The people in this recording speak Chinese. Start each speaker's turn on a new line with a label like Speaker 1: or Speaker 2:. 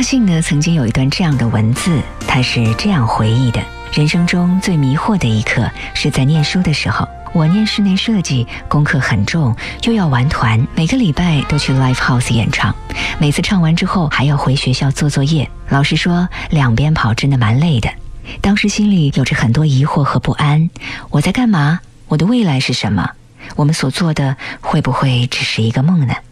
Speaker 1: 信呢曾经有一段这样的文字，他是这样回忆的：人生中最迷惑的一刻是在念书的时候。我念室内设计，功课很重，又要玩团，每个礼拜都去 live house 演唱，每次唱完之后还要回学校做作业。老实说，两边跑真的蛮累的。当时心里有着很多疑惑和不安，我在干嘛？我的未来是什么？我们所做的会不会只是一个梦呢？